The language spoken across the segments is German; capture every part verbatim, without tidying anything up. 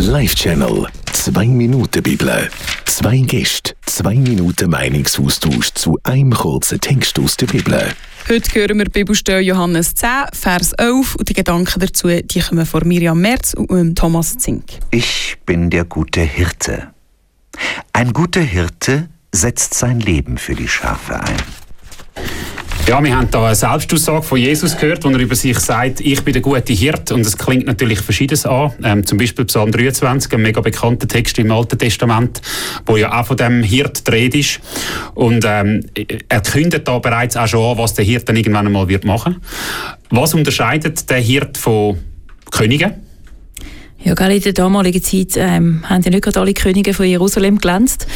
Live-Channel. Zwei Minuten Bibel. Zwei Gäste, zwei Minuten Meinungsaustausch zu einem kurzen Text aus der Bibel. Heute hören wir Bibelstelle Johannes zehn, Vers elf und die Gedanken dazu, die kommen von Miriam Merz und Thomas Zink. Ich bin der gute Hirte. Ein guter Hirte setzt sein Leben für die Schafe ein. Ja, wir haben da eine Selbstaussage von Jesus gehört, wo er über sich sagt, ich bin der gute Hirt. Und es klingt natürlich Verschiedenes an. Ähm, zum Beispiel Psalm dreiundzwanzig, ein mega bekannter Text im Alten Testament, wo ja auch von dem Hirt die Rede ist. Und ähm, er kündet da bereits auch schon an, was der Hirt dann irgendwann einmal wird machen. Was unterscheidet der Hirt von Königen? Ja, gerade in der damaligen Zeit ähm, haben ja nicht gerade alle Könige von Jerusalem glänzt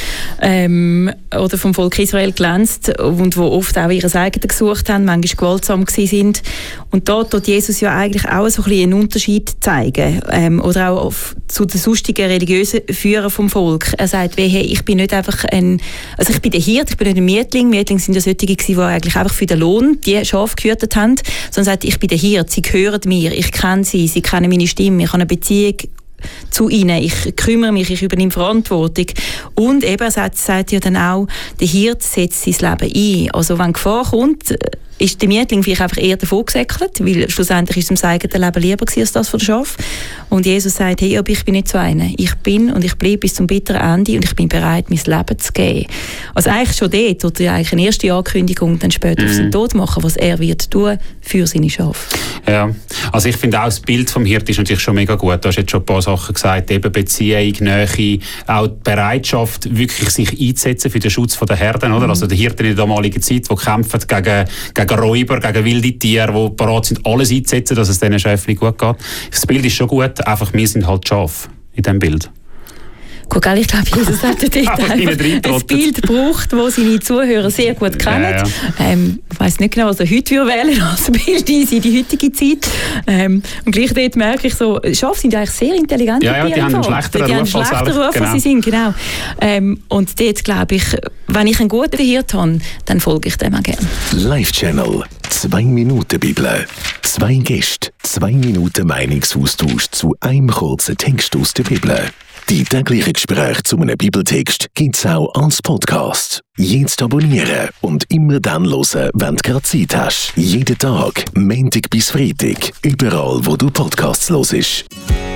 ähm, oder vom Volk Israel glänzt und wo oft auch ihre eigenen gesucht haben, manchmal gewaltsam gewesen sind. Und da tut Jesus ja eigentlich auch so ein bisschen einen Unterschied zeigen ähm, oder auch auf, zu den sonstigen religiösen Führern vom Volk. Er sagt, wie, hey, ich bin nicht einfach ein, also ich bin der Hirt, ich bin nicht ein Mietling. Mietlinge sind ja solche gewesen, die eigentlich einfach für den Lohn die Schafe gehütet haben, sondern sagt, ich bin der Hirt, sie gehören mir, ich kenne sie, sie kennen meine Stimme, ich habe eine Beziehung zu ihnen. Ich kümmere mich, ich übernehme Verantwortung. Und eben, er sagt, sagt ja dann auch, der Hirt setzt sein Leben ein. Also wenn Gefahr kommt, ist der Mietling vielleicht einfach eher davon gesäckelt, weil schlussendlich ist ihm sein eigenes Leben lieber gewesen als das von der Schaf. Und Jesus sagt, hey, aber ich bin nicht so einer. Ich bin und ich bleibe bis zum bitteren Ende und ich bin bereit, mein Leben zu geben. Also eigentlich schon dort, oder ja eigentlich eine erste Ankündigung, dann später mhm. auf seinen Tod machen, was er wird tun für seine Schafe. Ja, also ich finde auch, das Bild vom Hirt ist natürlich schon mega gut. Du hast jetzt schon ein paar Sachen gesagt, eben Beziehung, Nähe, auch die Bereitschaft, wirklich sich einzusetzen für den Schutz der Herden, oder? Mhm. Also der Hirte in der damaligen Zeit, die kämpfen gegen, gegen Räuber, gegen wilde Tiere, die bereit sind, alles einzusetzen, dass es diesen Schäfchen gut geht. Das Bild ist schon gut, einfach wir sind halt Schafe in diesem Bild. Gut, ich glaube, Jesus hat dort einfach ein Bild gebraucht, das seine Zuhörer sehr gut kennen. Ja, ja. Ähm, ich weiss nicht genau, was er heute wählen als Bild in die heutige Zeit. Ähm, und gleich dort merke ich so, Schafe sind eigentlich sehr intelligente ja, ja, die Tiere. Haben einen schlechteren die Ruf, haben einen schlechteren Ruf, genau. als sie sind. Genau. Ähm, und dort glaube ich, wenn ich einen guten Hirt habe, dann folge ich dem auch gerne. Live-Channel. Zwei Minuten Bibel. Zwei Gäste, zwei Minuten Meinungsaustausch zu einem kurzen Text aus der Bibel. Die täglichen Gespräche zu einem Bibeltext gibt's auch als Podcast. Jetzt abonnieren und immer dann hören, wenn du gerade Zeit hast. Jeden Tag, Montag bis Freitag, überall wo du Podcasts hörst.